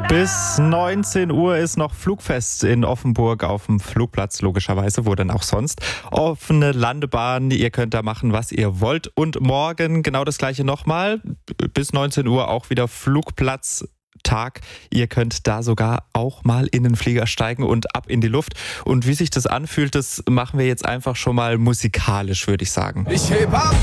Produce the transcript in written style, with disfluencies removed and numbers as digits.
Bis 19 Uhr ist noch Flugfest in Offenburg auf dem Flugplatz, logischerweise, wo denn auch sonst. Offene Landebahn, ihr könnt da machen, was ihr wollt. Und morgen genau das gleiche nochmal. Bis 19 Uhr auch wieder Flugplatztag. Ihr könnt da sogar auch mal in den Flieger steigen und ab in die Luft. Und wie sich das anfühlt, das machen wir jetzt einfach schon mal musikalisch, würde ich sagen. Ich heb ab!